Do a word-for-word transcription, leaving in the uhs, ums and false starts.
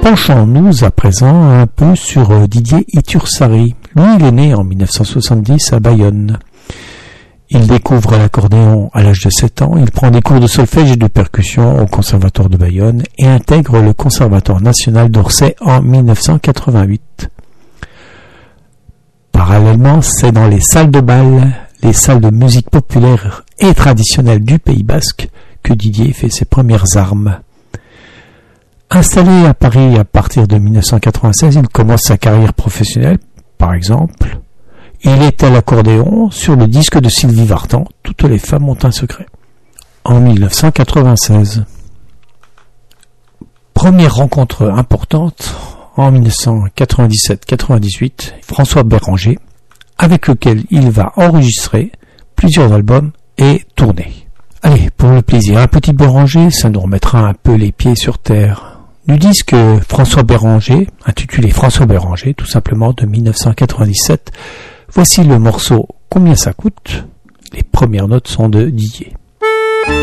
Penchons-nous à présent un peu sur Didier Itursari. Lui, il est né en mille neuf cent soixante-dix à Bayonne. Il découvre l'accordéon à l'âge de sept ans, il prend des cours de solfège et de percussion au Conservatoire de Bayonne et intègre le Conservatoire national d'Orsay en mille neuf cent quatre-vingt-huit. Parallèlement, c'est dans les salles de bal, les salles de musique populaire et traditionnelle du Pays basque que Didier fait ses premières armes. Installé à Paris à partir de mille neuf cent quatre-vingt-seize, il commence sa carrière professionnelle, par exemple. Il est à l'accordéon sur le disque de Sylvie Vartan, Toutes les femmes ont un secret, en mille neuf cent quatre-vingt-seize. Première rencontre importante, en mille neuf cent quatre-vingt-dix-sept quatre-vingt-dix-huit, François Béranger, avec lequel il va enregistrer plusieurs albums et tourner. Allez, pour le plaisir, un petit Béranger, ça nous remettra un peu les pieds sur terre. Du disque François Béranger, intitulé François Béranger, tout simplement, de mille neuf cent quatre-vingt-dix-sept, voici le morceau Combien ça coûte. Les premières notes sont de Didier.